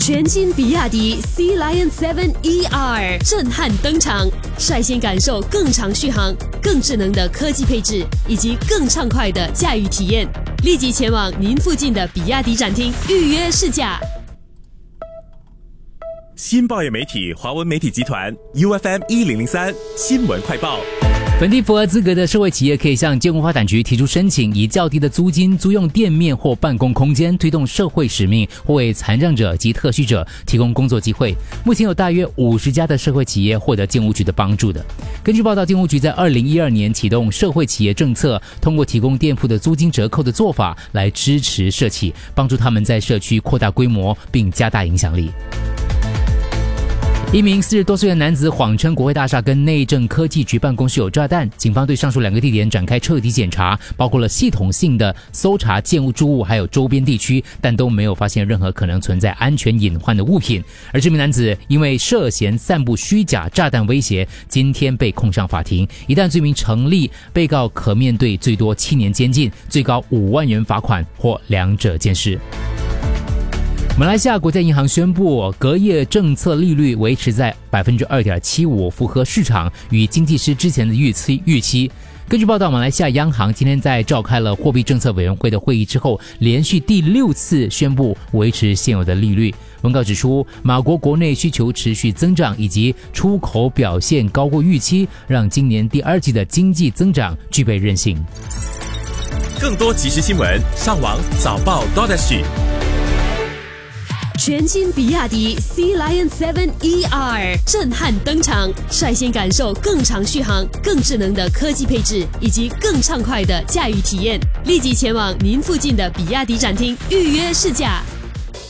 全新比亚迪 Sea Lion 7 ER 震撼登场，率先感受更长续航、更智能的科技配置以及更畅快的驾驭体验。立即前往您附近的比亚迪展厅预约试驾。 新报业媒体华文媒体集团 UFM 1003新闻快报。 本地符合资格的社会企业可以向建屋发展局提出申请，以较低的租金租用店面或办公空间，推动社会使命，或为残障者及特需者提供工作机会。目前有大约50家的社会企业获得建屋局的帮助的。根据报道，建屋局在2012年启动社会企业政策，通过提供店铺的租金折扣的做法来支持社企，帮助他们在社区扩大规模并加大影响力。一名40多岁的男子谎称国会大厦跟内政科技局办公室有炸弹，警方对上述2个地点展开彻底检查，包括了系统性的搜查建物住户还有周边地区，但都没有发现任何可能存在安全隐患的物品。而这名男子因为涉嫌散布虚假炸弹威胁，今天被控上法庭。一旦罪名成立，被告可面对最多7年监禁，最高5万元罚款或2者兼施。马来西亚国家银行宣布，隔夜政策利率维持在 2.75%， 符合市场与经济师之前的预期。根据报道，马来西亚央行今天在召开了货币政策委员会的会议之后，连续第6次宣布维持现有的利率。文告指出，马国国内需求持续增长以及出口表现高过预期，让今年第2季的经济增长具备韧性。 更多即时新闻，上网早报 .SG。 全新比亚迪 Sea Lion 7 ER 震撼登场，率先感受更长续航、更智能的科技配置以及更畅快的驾驭体验。立即前往您附近的比亚迪展厅预约试驾。